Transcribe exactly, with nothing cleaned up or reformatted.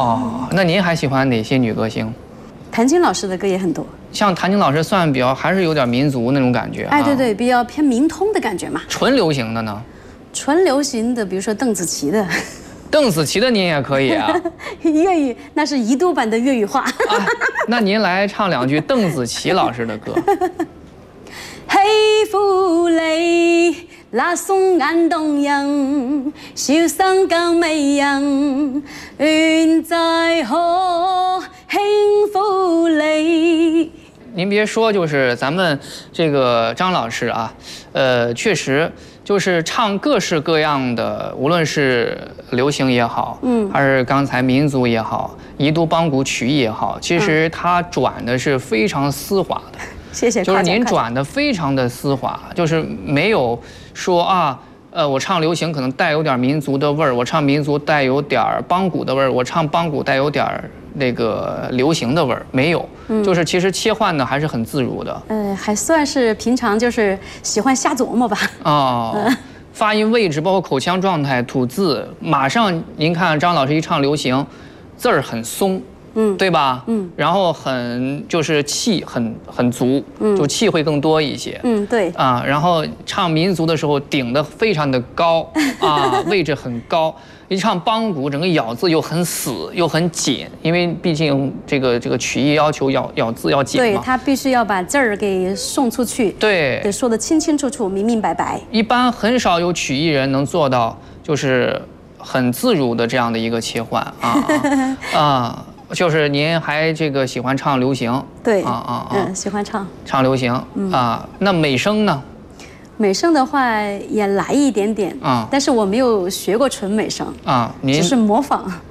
哦，那您还喜欢哪些女歌星？ 谭晶老师的歌也很多。像谭晶老师算比较还是有点民族那种感觉。 哎，对对，比较偏民通的感觉嘛。 纯流行的呢？ 纯流行的，比如说邓紫棋的。 邓紫棋的您也可以啊。 粤语那是宜都版的粤语话。 啊，那您来唱两句邓紫棋老师的歌。 喜歡你那雙眼動人，笑聲更迷人，願再可輕撫你。 您別說，就是咱們這個張老師啊，呃，確實就是唱各式各樣的，無論是流行也好，嗯，還是剛才民族也好，宜都邦古曲藝也好，其實他轉的是非常絲滑的。 謝謝， 就是您轉的非常的絲滑，就是沒有說啊，呃，我唱流行可能帶有點民族的味兒，我唱民族帶有點邦古的味兒，我唱邦古帶有點那個流行的味兒，沒有，嗯，就是其實切換的還是很自如的。 呃，還算是平常就是喜歡瞎琢磨吧。 哦，嗯，發音位置包括口腔狀態、吐字，馬上您看張老師一唱流行，字兒很鬆。嗯，對吧？嗯，然後很就是氣很很足，嗯，就氣會更多一些。 嗯，對。 啊，然後唱民族的時候頂得非常的高啊，位置很高。一唱邦古，整個咬字又很死又很緊，因為畢竟這個這個曲藝要求咬咬字要緊嘛。 對，他必須要把字兒給送出去。 對， 得說得清清楚楚、明明白白。 一般很少有曲藝人能做到，就是很自如的這樣的一個切換啊啊。就是您還這個喜歡唱流行， 對， 啊啊嗯，喜歡唱唱流行，嗯啊，那美聲呢？ 美聲的話也來一點點，啊，但是我沒有學過純美聲， 啊，您只是模仿。